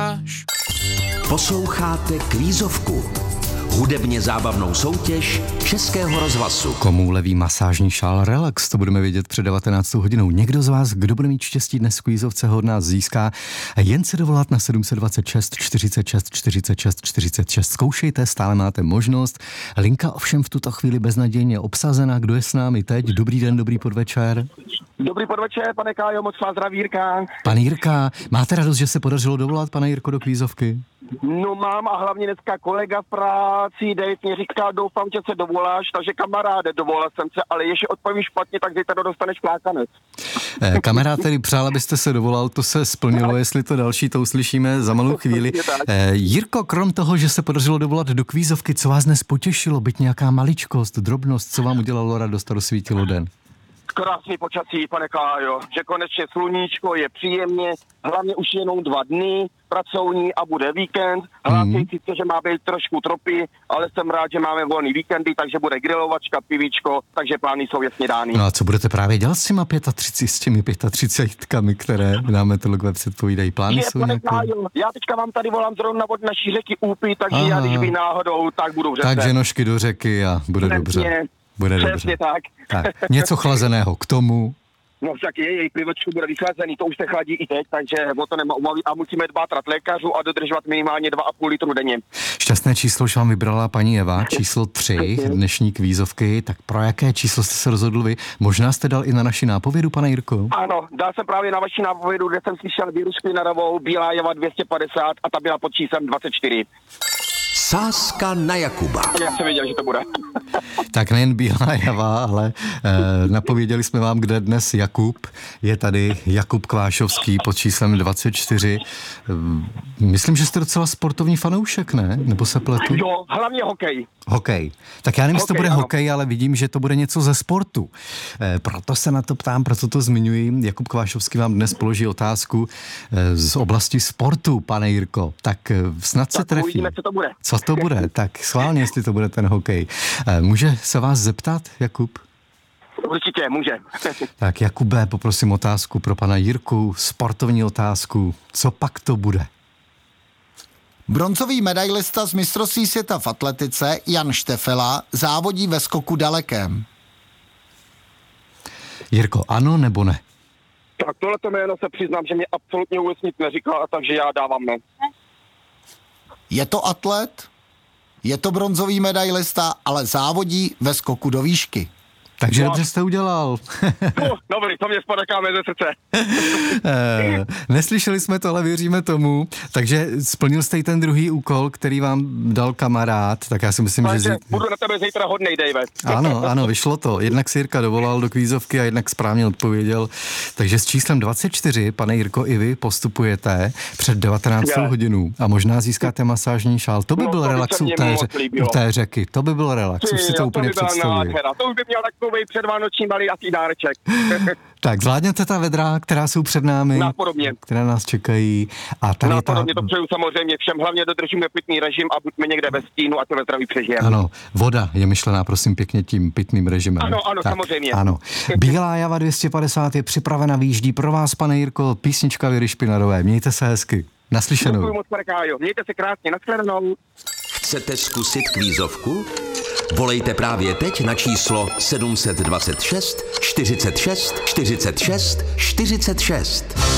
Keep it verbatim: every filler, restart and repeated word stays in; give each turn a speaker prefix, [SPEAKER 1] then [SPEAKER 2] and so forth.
[SPEAKER 1] masáž.
[SPEAKER 2] Posloucháte Kvízovku, hudebně zábavnou soutěž Českého rozhlasu.
[SPEAKER 3] Komu leví masážní šál Relax, to budeme vědět před devatenáctou hodinou. Někdo z vás, kdo bude mít štěstí dnes v Kvízovce, ho od nás získá. Jen se dovolat na sedm set dvacet šest čtyřicet šest čtyřicet šest čtyřicet šest. Zkoušejte, stále máte možnost. Linka ovšem v tuto chvíli beznadějně obsazena. Kdo je s námi teď? Dobrý den, dobrý podvečer.
[SPEAKER 4] Dobrý podvečer, pane Kájo, moc vás zdraví Jirka.
[SPEAKER 3] Pan Jirka, máte radost, že se podařilo dovolat, pane Jirko, do Kvízovky?
[SPEAKER 4] No mám a hlavně dneska kolega v práci, Dave mě říká, doufám, že se dovoláš, takže kamaráde, dovolal jsem se, ale ještě odpovím špatně, tak zítra dostaneš flákanec.
[SPEAKER 3] Eh, kamarád tedy přál, abyste se dovolal, to se splnilo, jestli to další, to uslyšíme za malou chvíli. Eh, Jirko, krom toho, že se podařilo dovolat do Kvízovky, co vás dnes potěšilo, byť nějaká maličkost, drobnost, co vám udělalo radost a rozsvítilo den?
[SPEAKER 4] Krásný počasí, pane Kájo, že konečně sluníčko je příjemně, hlavně už jenom dva dny pracovní a bude víkend. Hlásí mm. sice, že má být trošku tropy, ale jsem rád, že máme volný víkendy, takže bude grilovačka, pivíčko, takže plány jsou jasně dány.
[SPEAKER 3] No a co budete právě dělat s těma třiceti, s těmi třiceti které nám meteorologové předpovídají? Plány
[SPEAKER 4] je,
[SPEAKER 3] jsou
[SPEAKER 4] pane
[SPEAKER 3] nějaké?
[SPEAKER 4] Kájo, já teďka vám tady volám zrovna od naší řeky Úpy, takže Aha. já když by náhodou, tak budu v řece.
[SPEAKER 3] Takže nožky do řeky a bude
[SPEAKER 4] Přesně.
[SPEAKER 3] dobře. Bude
[SPEAKER 4] Přesně
[SPEAKER 3] dobře.
[SPEAKER 4] tak.
[SPEAKER 3] tak. Něco chlazeného k tomu.
[SPEAKER 4] No však je, její pivočku bude vychlazený, to už se chladí i teď, takže o to nemá obavy a musíme dbát rad lékařů a dodržovat minimálně dva a půl litru denně.
[SPEAKER 3] Šťastné číslo už vám vybrala paní Eva, číslo tři dnešní Kvízovky, tak pro jaké číslo jste se rozhodl vy? Možná jste dal i na naši nápovědu, pane Jirko?
[SPEAKER 4] Ano, dal jsem právě na vaši nápovědu, kde jsem slyšel Věru Špinarovou, Bílá Java dvě stě padesát a ta byla pod číslem dvacet čtyři.
[SPEAKER 2] Sázka na Jakuba.
[SPEAKER 4] Já jsem věděl, že to bude.
[SPEAKER 3] Tak nejen Bílá Java, ale eh, napověděli jsme vám, kde dnes Jakub. Je tady Jakub Kvášovský pod číslem dvacet čtyři. Myslím, že jste docela sportovní fanoušek, ne? Nebo se pletu?
[SPEAKER 4] Jo, hlavně hokej.
[SPEAKER 3] Hokej. Tak já nevím, jestli to bude
[SPEAKER 4] ano.
[SPEAKER 3] hokej, ale vidím, že to bude něco ze sportu. E, proto se na to ptám, proto to zmiňuji. Jakub Kvášovský vám dnes položí otázku e, z oblasti sportu, pane Jirko. Tak e, snad se
[SPEAKER 4] tak
[SPEAKER 3] trefí.
[SPEAKER 4] Uvidíme, co to bude.
[SPEAKER 3] Co to bude? Tak schválně, jestli to bude ten hokej. E, může se vás zeptat, Jakub?
[SPEAKER 4] Určitě, může.
[SPEAKER 3] Tak Jakube, poprosím otázku pro pana Jirku, sportovní otázku. Co pak to bude?
[SPEAKER 5] Bronzový medailista z mistrovství světa v atletice Jan Štefela závodí ve skoku dalekém.
[SPEAKER 3] Jirko, ano nebo ne?
[SPEAKER 4] Tak tohleto jméno se přiznám, že mě absolutně vůbec nic neříká, takže já dávám ne.
[SPEAKER 5] Je to atlet, je to bronzový medailista, ale závodí ve skoku do výšky.
[SPEAKER 3] Takže dobře jste udělal.
[SPEAKER 4] No, dobrý, to mě spodakáme ze srdce.
[SPEAKER 3] e, neslyšeli jsme to, ale věříme tomu. Takže splnil jste i ten druhý úkol, který vám dal kamarád. Tak já si myslím,
[SPEAKER 4] Takže
[SPEAKER 3] že... Zí...
[SPEAKER 4] budu na tebe zítra hodnej, Dave.
[SPEAKER 3] Ano, ano, vyšlo to. Jednak si Jirka dovolal do Kvízovky a jednak správně odpověděl. Takže s číslem dvacet čtyři, pane Jirko, i vy postupujete před devatenáctou hodinou a možná získáte masážní šál. To by
[SPEAKER 4] no,
[SPEAKER 3] byl
[SPEAKER 4] to
[SPEAKER 3] relax u té, u té řeky. To by byl relax. Už si to úplně představuji.
[SPEAKER 4] To už by měl takový předvánoční malý asi dáreček.
[SPEAKER 3] Tak zvládněte ta vedra, která jsou před námi,
[SPEAKER 4] Nápodobně.
[SPEAKER 3] které nás čekají. A tady
[SPEAKER 4] Nápodobně
[SPEAKER 3] ta...
[SPEAKER 4] to přeju samozřejmě všem, hlavně dodržíme pitný režim a buďme někde ve stínu a to ve zdraví přežijeme.
[SPEAKER 3] Ano, voda je myšlená, prosím pěkně, tím pitným režimem.
[SPEAKER 4] Ano, ano, tak, samozřejmě.
[SPEAKER 3] Ano. Bílá Java dvě stě padesát je připravena, výjíždí pro vás, pane Jirko, písnička Věry Špinarové. Mějte se hezky. Naslyšenou.
[SPEAKER 4] Děkuji moc, pane Kájo. Mějte se krásně, nashledanou.
[SPEAKER 2] Chcete zkusit kvízovku? Volejte právě teď na číslo sedm set dvacet šest čtyřicet šest čtyřicet šest čtyřicet šest.